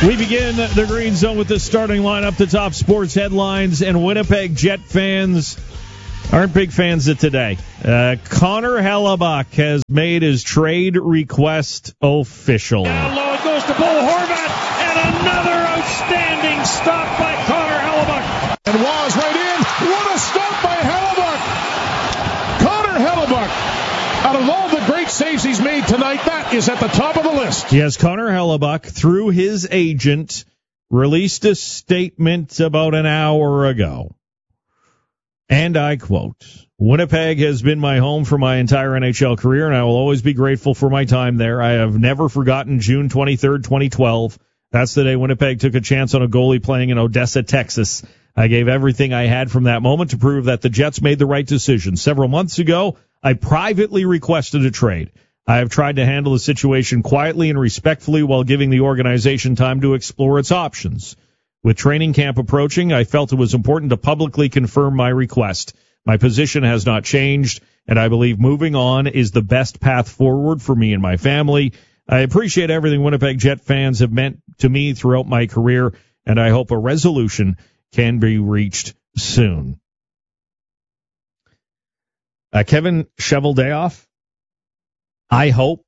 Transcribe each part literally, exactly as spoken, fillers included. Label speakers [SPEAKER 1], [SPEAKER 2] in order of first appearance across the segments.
[SPEAKER 1] We begin the Green Zone with the starting lineup, the top sports headlines, and Winnipeg Jet fans aren't big fans of today. Uh, Connor Hellebuyck has made his trade request official.
[SPEAKER 2] Down low it goes to Bo Horvat, and another outstanding stop by Connor Hellebuyck.
[SPEAKER 3] And Waz right in. What a stop by Hellebuyck. Connor Hellebuyck, out of all the great saves he's made tonight, that is at the top of the list.
[SPEAKER 1] Yes, Connor Hellebuyck, through his agent, released a statement about an hour ago. And I quote, "Winnipeg has been my home for my entire N H L career, and I will always be grateful for my time there. I have never forgotten June twenty-third, twenty twelve. That's the day Winnipeg took a chance on a goalie playing in Odessa, Texas. I gave everything I had from that moment to prove that the Jets made the right decision. Several months ago, I privately requested a trade. I have tried to handle the situation quietly and respectfully while giving the organization time to explore its options. With training camp approaching, I felt it was important to publicly confirm my request. My position has not changed, and I believe moving on is the best path forward for me and my family. I appreciate everything Winnipeg Jet fans have meant to me throughout my career, and I hope a resolution can be reached soon." Uh, Kevin Cheveldayoff, I hope,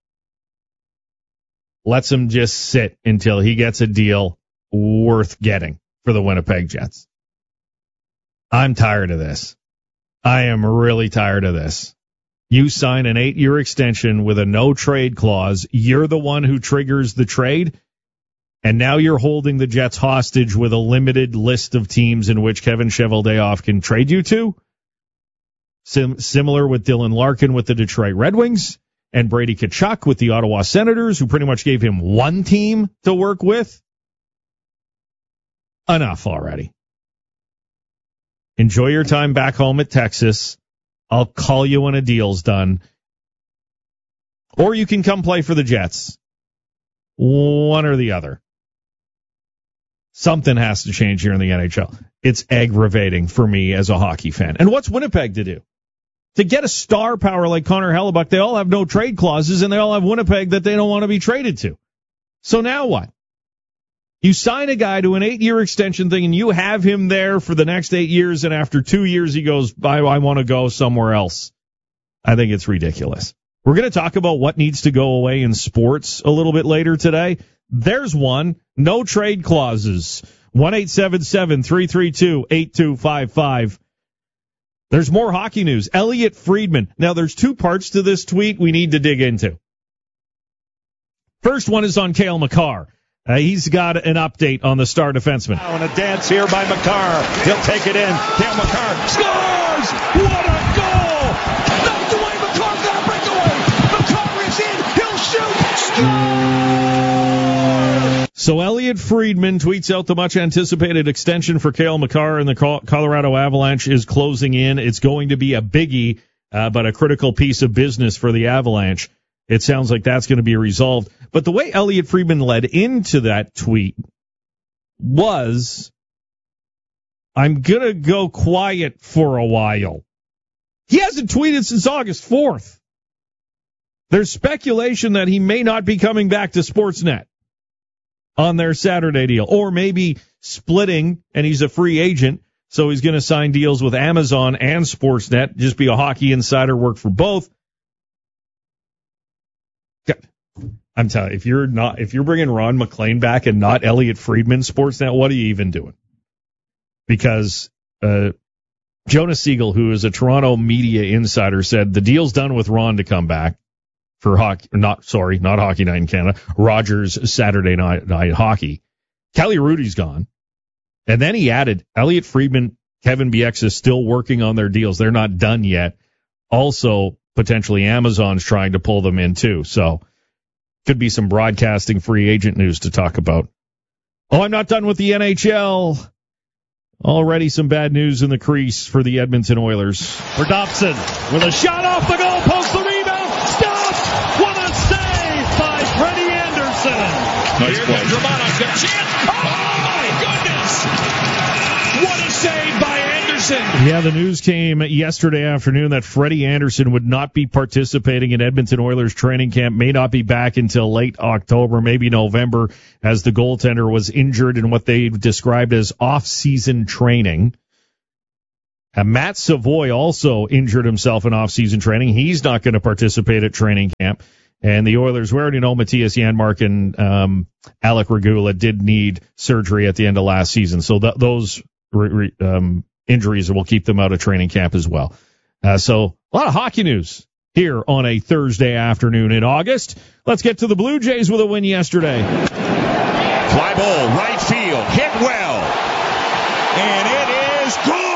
[SPEAKER 1] lets him just sit until he gets a deal worth getting for the Winnipeg Jets. I'm tired of this. I am really tired of this. You sign an eight-year extension with a no-trade clause. You're the one who triggers the trade, and now you're holding the Jets hostage with a limited list of teams in which Kevin Cheveldayoff can trade you to. Sim- similar with Dylan Larkin with the Detroit Red Wings and Brady Tkachuk with the Ottawa Senators, who pretty much gave him one team to work with. Enough already. Enjoy your time back home at Texas. I'll call you when a deal's done. Or you can come play for the Jets. One or the other. Something has to change here in the N H L. It's aggravating for me as a hockey fan. And what's Winnipeg to do? To get a star power like Connor Hellebuyck, they all have no trade clauses, and they all have Winnipeg that they don't want to be traded to. So now what? You sign a guy to an eight-year extension thing, and you have him there for the next eight years, and after two years he goes, I, I want to go somewhere else. I think it's ridiculous. We're going to talk about what needs to go away in sports a little bit later today. There's one. No trade clauses. one eight seven seven, three three two, eight two five five. There's more hockey news. Elliot Friedman. Now, there's two parts to this tweet we need to dig into. First one is on Cale Makar. Uh, he's got an update on the star defenseman.
[SPEAKER 2] Now, and a dance here by Makar. He'll take it in. Cale Makar scores! What a goal! Knocked away. Makar's got a breakaway. Makar is in. He'll shoot. Score!
[SPEAKER 1] So Elliot Friedman tweets out the much-anticipated extension for Cale Makar and the Colorado Avalanche is closing in. It's going to be a biggie, uh, but a critical piece of business for the Avalanche. It sounds like that's going to be resolved. But the way Elliot Friedman led into that tweet was, I'm going to go quiet for a while. He hasn't tweeted since August fourth. There's speculation that he may not be coming back to Sportsnet on their Saturday deal, or maybe splitting, and he's a free agent, so he's going to sign deals with Amazon and Sportsnet, just be a hockey insider, work for both. I'm telling you, if you're not, if you're bringing Ron McLean back and not Elliot Friedman, Sportsnet, what are you even doing? Because uh, Jonas Siegel, who is a Toronto media insider, said the deal's done with Ron to come back for hockey. Not sorry, not Hockey Night in Canada. Rogers Saturday Night, night Hockey. Kelly Rudy's gone, and then he added Elliot Friedman, Kevin Bieksa is still working on their deals. They're not done yet. Also, potentially Amazon's trying to pull them in too. So. Could be some broadcasting free agent news to talk about. Oh, I'm not done with the N H L. Already some bad news in the crease for the Edmonton Oilers.
[SPEAKER 2] For Dobson with a shot off the goal post, the rebound stopped. What a save by Freddie Anderson. Nice Here comes Romano's got a chance. Oh, my goodness. What a save by Anderson.
[SPEAKER 1] Yeah, the news came yesterday afternoon that Freddie Anderson would not be participating in Edmonton Oilers training camp, may not be back until late October, maybe November, as the goaltender was injured in what they described as off-season training. And Matt Savoy also injured himself in off-season training. He's not going to participate at training camp. And the Oilers, we already know Matthias Janmark and um, Alec Regula did need surgery at the end of last season. So th- those re- re- um, injuries will keep them out of training camp as well. Uh, so a lot of hockey news here on a Thursday afternoon in August. Let's get to the Blue Jays with a win yesterday.
[SPEAKER 2] Fly ball, right field, hit well. And it is gone.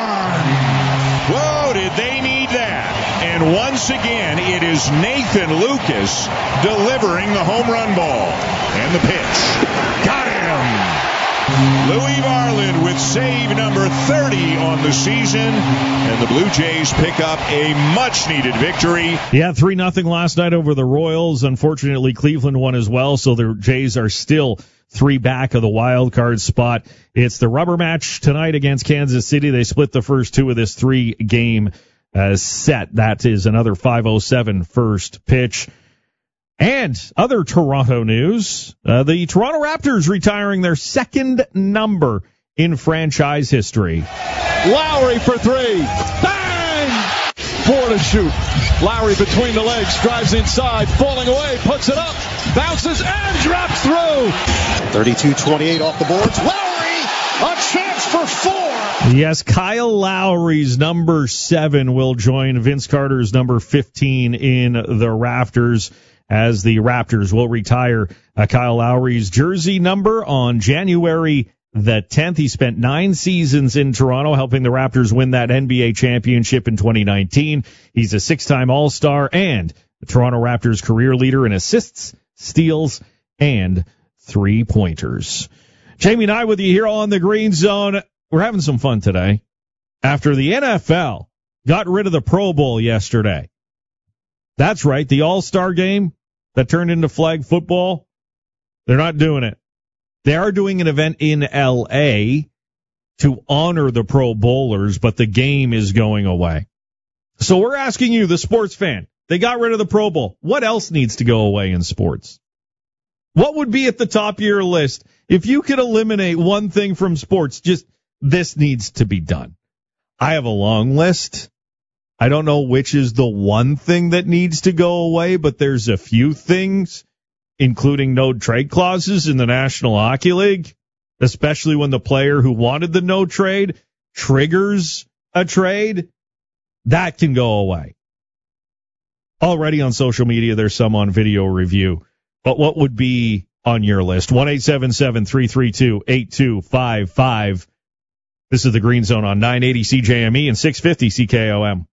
[SPEAKER 2] Whoa, did they need that? And once again, it is Nathan Lucas delivering the home run ball. And the pitch. Got him. Louis Varland with save number thirty on the season. And the Blue Jays pick up a much-needed victory.
[SPEAKER 1] Yeah, three nothing last night over the Royals. Unfortunately, Cleveland won as well, so the Jays are still three back of the wild card spot. It's the rubber match tonight against Kansas City. They split the first two of this three-game uh, set. That is another five oh seven first pitch. And other Toronto news, uh, the Toronto Raptors retiring their second number in franchise history.
[SPEAKER 3] Lowry for three. Bang! Four to shoot. Lowry between the legs, drives inside, falling away, puts it up, bounces and drops through.
[SPEAKER 4] thirty-two twenty-eight off the boards. Lowry, a chance for four.
[SPEAKER 1] Yes, Kyle Lowry's number seven will join Vince Carter's number fifteen in the rafters, as the Raptors will retire uh, Kyle Lowry's jersey number on January the tenth. He spent nine seasons in Toronto, helping the Raptors win that N B A championship in twenty nineteen. He's a six-time All-Star and the Toronto Raptors career leader in assists, steals, and three-pointers. Jamie and I with you here on the Green Zone. We're having some fun today. After the N F L got rid of the Pro Bowl yesterday. That's right, the All-Star game that turned into flag football, they're not doing it. They are doing an event in L A to honor the Pro Bowlers, but the game is going away. So we're asking you, the sports fan, they got rid of the Pro Bowl. What else needs to go away in sports? What would be at the top of your list if you could eliminate one thing from sports? Just this needs to be done. I have a long list. I don't know which is the one thing that needs to go away, but there's a few things, including no trade clauses in the National Hockey League, especially when the player who wanted the no trade triggers a trade. That can go away. Already on social media, there's some on video review. But what would be on your list? one eight seven seven, three three two, eight two five five. This is the Green Zone on nine eighty C J M E and six fifty C K O M.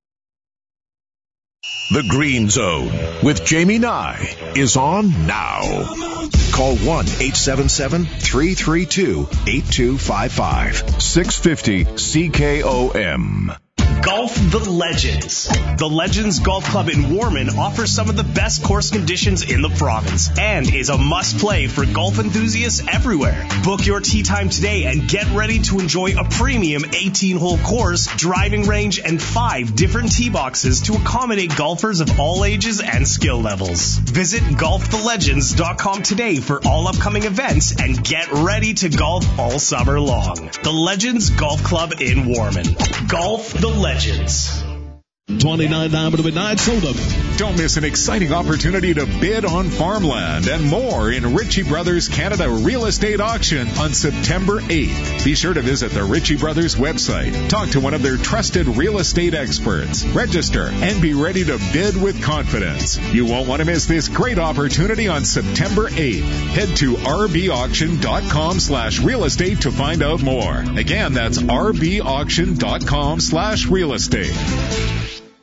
[SPEAKER 5] The Green Zone with Jamie Nye is on now. Call one eight seven seven, three three two, eight two five five. six fifty C K O M.
[SPEAKER 6] Golf the Legends. The Legends Golf Club in Warman offers some of the best course conditions in the province and is a must-play for golf enthusiasts everywhere. Book your tee time today and get ready to enjoy a premium eighteen-hole course, driving range, and five different tee boxes to accommodate golfers of all ages and skill levels. Visit golf the legends dot com today for all upcoming events and get ready to golf all summer long. The Legends Golf Club in Warman. Golf the Legends.
[SPEAKER 3] twenty-nine down to the midnight, sold up.
[SPEAKER 7] Don't miss an exciting opportunity to bid on farmland and more in Ritchie Brothers Canada Real Estate Auction on September eighth. Be sure to visit the Ritchie Brothers website. Talk to one of their trusted real estate experts. Register and be ready to bid with confidence. You won't want to miss this great opportunity on September eighth. Head to rbauction.com slash real estate to find out more. Again, that's rbauction.com slash real estate.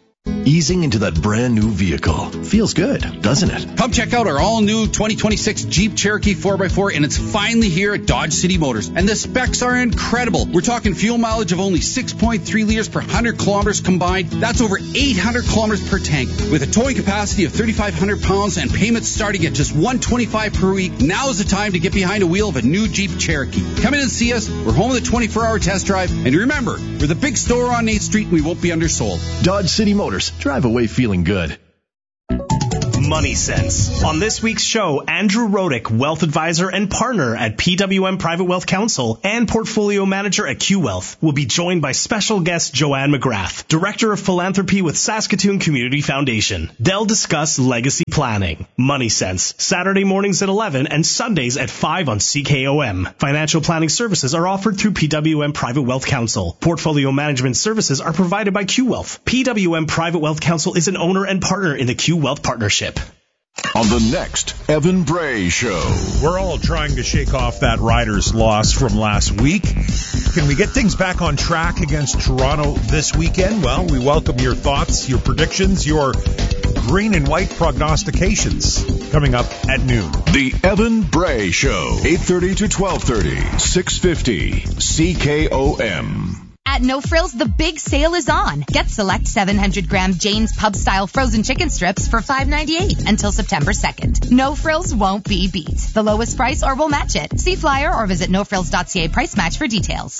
[SPEAKER 8] Easing into that brand new vehicle. Feels good, doesn't it?
[SPEAKER 9] Come check out our all-new twenty twenty-six Jeep Cherokee four by four, and it's finally here at Dodge City Motors. And the specs are incredible. We're talking fuel mileage of only six point three liters per one hundred kilometers combined. That's over eight hundred kilometers per tank. With a towing capacity of thirty-five hundred pounds and payments starting at just one hundred twenty-five dollars per week, now is the time to get behind a wheel of a new Jeep Cherokee. Come in and see us. We're home with a twenty-four hour test drive. And remember, we're the big store on eighth street, and we won't be undersold.
[SPEAKER 8] Dodge City Motors. Drive away feeling good.
[SPEAKER 6] Money Sense. On this week's show, Andrew Rodick, wealth advisor and partner at P W M Private Wealth Counsel and portfolio manager at Q Wealth, will be joined by special guest Joanne McGrath, director of philanthropy with Saskatoon Community Foundation. They'll discuss legacy planning. Money Sense, Saturday mornings at eleven and Sundays at five on C K O M. Financial planning services are offered through P W M Private Wealth Counsel. Portfolio management services are provided by Q Wealth. P W M Private Wealth Counsel is an owner and partner in the Q Wealth Partnership.
[SPEAKER 5] On the next Evan Bray Show.
[SPEAKER 2] We're all trying to shake off that Riders' loss from last week. Can we get things back on track against Toronto this weekend? Well, we welcome your thoughts, your predictions, your green and white prognostications coming up at noon.
[SPEAKER 5] The Evan Bray Show, eight thirty to twelve thirty, six fifty C K O M.
[SPEAKER 10] At No Frills, the big sale is on. Get select seven hundred gram Jane's Pub-style frozen chicken strips for five ninety-eight until September second. No Frills won't be beat. The lowest price or we'll match it. See flyer or visit no frills dot c a price match for details.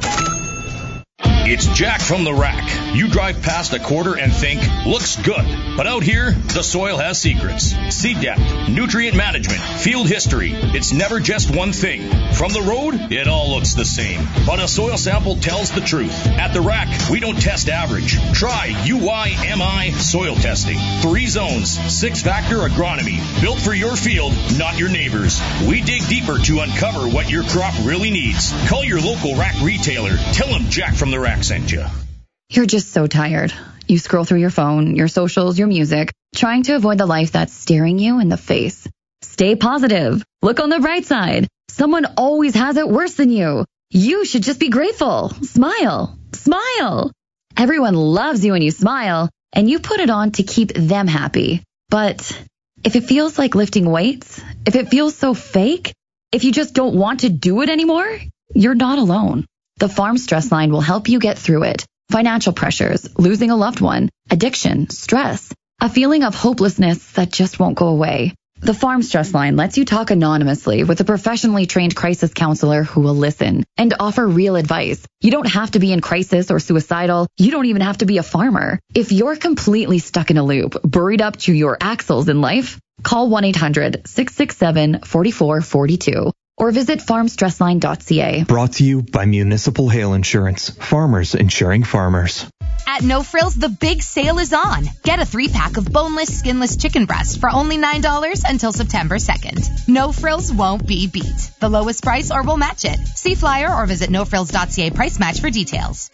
[SPEAKER 11] It's Jack from the Rack. You drive past a quarter and think, looks good. But out here, the soil has secrets. Seed depth, nutrient management, field history. It's never just one thing. From the road, it all looks the same. But a soil sample tells the truth. At the Rack, we don't test average. Try U I M I soil testing. Three zones, six-factor agronomy. Built for your field, not your neighbor's. We dig deeper to uncover what your crop really needs. Call your local Rack retailer. Tell them Jack from the Rack sent you.
[SPEAKER 12] You're just so tired. You scroll through your phone, your socials, your music, trying to avoid the life that's staring you in the face. Stay positive. Look on the bright side. Someone always has it worse than you. You should just be grateful. Smile. Smile. Everyone loves you when you smile, and you put it on to keep them happy. But if it feels like lifting weights, if it feels so fake, if you just don't want to do it anymore, you're not alone. The Farm Stress Line will help you get through it. Financial pressures, losing a loved one, addiction, stress, a feeling of hopelessness that just won't go away. The Farm Stress Line lets you talk anonymously with a professionally trained crisis counselor who will listen and offer real advice. You don't have to be in crisis or suicidal. You don't even have to be a farmer. If you're completely stuck in a loop, buried up to your axles in life, call one eight hundred, six six seven, four four four two. Or visit farm stress line dot c a.
[SPEAKER 13] Brought to you by Municipal Hail Insurance. Farmers insuring farmers.
[SPEAKER 10] At No Frills, the big sale is on. Get a three-pack of boneless, skinless chicken breasts for only nine dollars until September second. No Frills won't be beat. The lowest price or we'll match it. See flyer or visit no frills dot c a price match for details.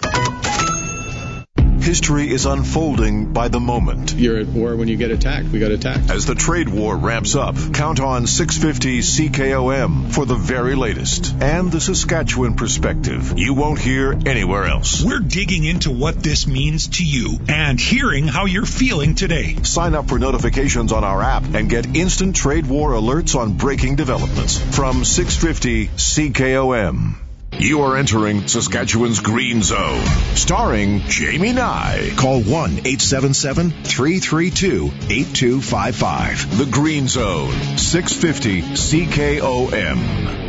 [SPEAKER 5] History is unfolding by the moment.
[SPEAKER 14] You're at war when you get attacked. We got attacked.
[SPEAKER 5] As the trade war ramps up, count on six fifty C K O M for the very latest and the Saskatchewan perspective you won't hear anywhere else.
[SPEAKER 15] We're digging into what this means to you and hearing how you're feeling today.
[SPEAKER 5] Sign up for notifications on our app and get instant trade war alerts on breaking developments from six fifty C K O M. You are entering Saskatchewan's Green Zone, starring Jamie Nye. Call one eight seven seven, three three two, eight two five five. The Green Zone, six fifty C K O M.